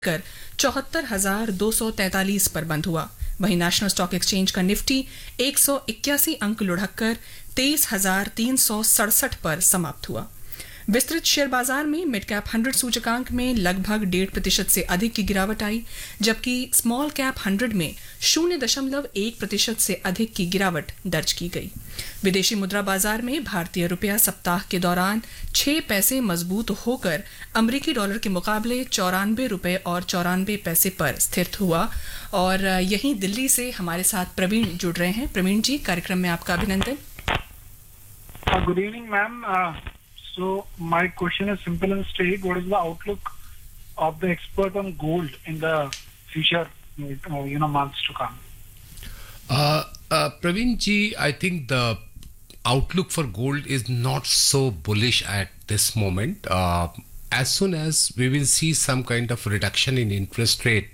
कर 74,243 पर बंद हुआ। वहीं नेशनल स्टॉक एक्सचेंज का निफ्टी 181 अंक लुढ़क कर 23,367 पर समाप्त हुआ। विस्तृत शेयर बाजार में मिड कैप 100 सूचकांक में लगभग 1.5% से अधिक की गिरावट आई, जबकि स्मॉल कैप 100 में 0.1% से अधिक की गिरावट दर्ज की गई। विदेशी मुद्रा बाजार में भारतीय रुपया सप्ताह के दौरान 6 पैसे मजबूत होकर अमेरिकी डॉलर के मुकाबले 94 रुपए और 94 पैसे पर स्थिर हुआ। और यहीं दिल्ली से हमारे साथ प्रवीण जुड़ रहे हैं। प्रवीण जी, कार्यक्रम में आपका अभिनंदन। Good evening ma'am. So my question is simple and straight. What is the outlook of the expert on gold in the future, months to come? Praveen ji, I think the outlook for gold is not so bullish at this moment. As soon as we will see some kind of reduction in interest rate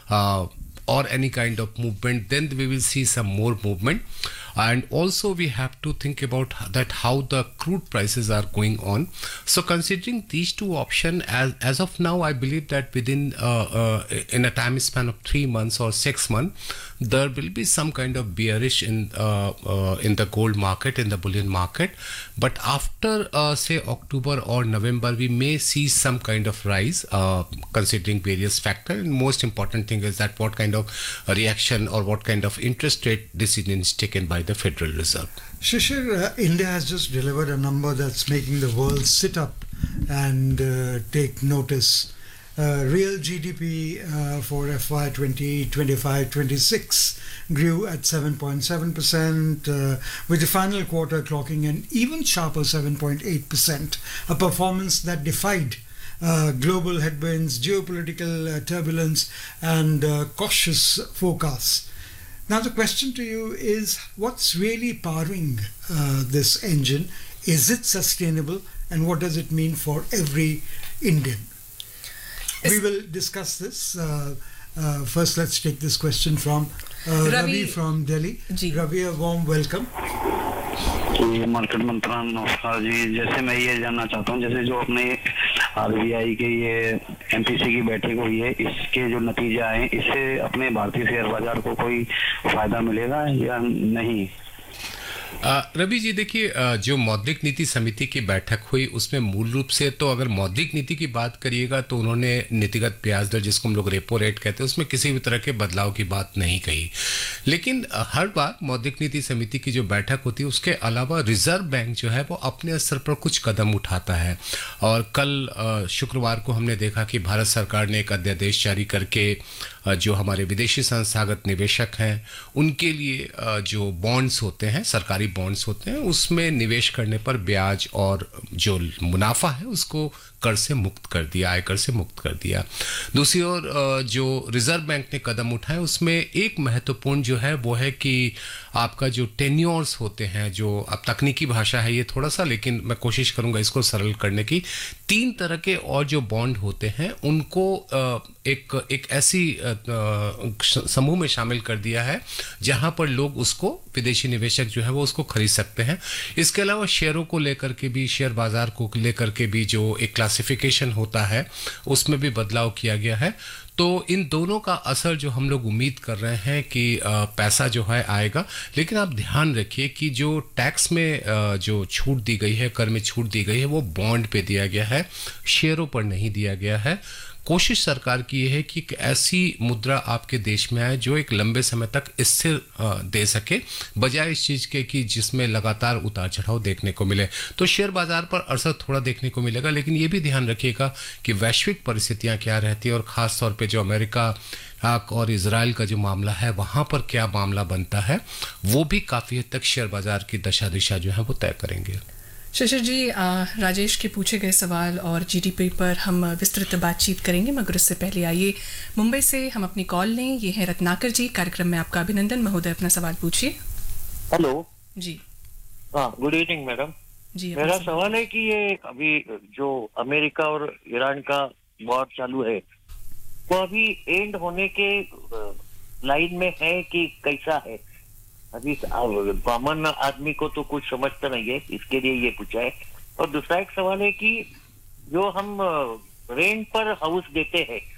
or any kind of movement, then we will see some more movement. And also we have to think about that how the crude prices are going on. So considering these two options, as of now, I believe that within in a time span of 3 months or 6 months, there will be some kind of bearish in the gold market, in the bullion market. But after say October or November, we may see some kind of rise, considering various factors. And most important thing is that what kind of reaction or what kind of interest rate decision is taken by the Federal Reserve. Shishir, India has just delivered a number that's making the world sit up and take notice. Real GDP for FY 2025-26 grew at 7.7%, with the final quarter clocking an even sharper 7.8%, a performance that defied global headwinds, geopolitical turbulence, and cautious forecasts. Now the question to you is, what's really powering this engine? Is it sustainable, and what does it mean for every Indian? We will discuss this. First, let's take this question from Ravi from Delhi. Ravi, a warm welcome. Market मंत्रा नमस्कार जी। जैसे मैं ये जानना चाहता हूँ, जैसे जो अपने आरबीआई के ये एमपीसी की बैठक हुई है, इसके जो नतीजे आए, इससे अपने भारतीय शेयर बाजार को कोई फायदा मिलेगा या नहीं? रवि जी, देखिए, जो मौद्रिक नीति समिति की बैठक हुई उसमें मूल रूप से तो अगर मौद्रिक नीति की बात करिएगा तो उन्होंने नीतिगत ब्याज दर, जिसको हम लोग रेपो रेट कहते हैं, उसमें किसी भी तरह के बदलाव की बात नहीं कही। लेकिन हर बार मौद्रिक नीति समिति की जो बैठक होती है उसके अलावा रिजर्व बैंक जो है वो अपने स्तर पर कुछ कदम उठाता है। और कल शुक्रवार को हमने देखा कि भारत सरकार ने एक अध्यादेश जारी करके जो हमारे विदेशी संस्थागत निवेशक हैं उनके लिए जो बॉन्ड्स होते हैं, सरकारी बॉन्ड्स होते हैं, उसमें निवेश करने पर ब्याज और जो मुनाफा है उसको कर से मुक्त कर दिया, आयकर से मुक्त कर दिया। दूसरी ओर जो रिजर्व बैंक ने कदम उठाए उसमें एक महत्वपूर्ण जो है वो है कि आपका जो टेन्योर्स होते हैं, जो अब तकनीकी भाषा है ये थोड़ा सा, लेकिन मैं कोशिश करूंगा इसको सरल करने की। 3 तरह के और जो बॉन्ड होते हैं उनको एक ऐसी समूह में शामिल कर दिया है जहां पर लोग उसको, विदेशी निवेशक जो है वो उसको खरीद सकते हैं। इसके अलावा शेयरों को लेकर के भी, शेयर बाजार को लेकर के भी जो एक क्लासिफिकेशन होता है उसमें भी बदलाव किया गया है। तो इन दोनों का असर जो हम लोग उम्मीद कर रहे हैं कि पैसा जो है आएगा। लेकिन आप ध्यान रखिए कि जो टैक्स में जो छूट दी गई है, कर में छूट दी गई है, वो बॉन्ड पे दिया गया है, शेयरों पर नहीं दिया गया है। कोशिश सरकार की ये है कि एक ऐसी मुद्रा आपके देश में आए जो एक लंबे समय तक स्थिर दे सके, बजाय इस चीज़ के कि जिसमें लगातार उतार चढ़ाव देखने को मिले। तो शेयर बाजार पर असर थोड़ा देखने को मिलेगा, लेकिन ये भी ध्यान रखिएगा कि वैश्विक परिस्थितियां क्या रहती है और ख़ास तौर पे जो अमेरिका और इजराइल का जो मामला है वहाँ पर क्या मामला बनता है, वो भी काफ़ी हद तक शेयर बाजार की दशा दिशा जो है वो तय करेंगे। शिशिर जी, राजेश के पूछे गए सवाल और जीडीपी पर हम विस्तृत बातचीत करेंगे, मगर उससे पहले आइए मुंबई से हम अपनी कॉल लें। ये है रत्नाकर जी, कार्यक्रम में आपका अभिनंदन। महोदय, अपना सवाल पूछिए। हेलो जी। गुड इवनिंग मैडम जी। मेरा सवाल है कि ये अभी जो अमेरिका और ईरान का वॉर चालू है वो अभी एंड होने के लाइन में है कि कैसा है? अभी कॉमन आदमी को तो कुछ समझता नहीं है, इसके लिए ये पूछा है। और दूसरा एक सवाल है कि जो हम रेंट पर हाउस देते हैं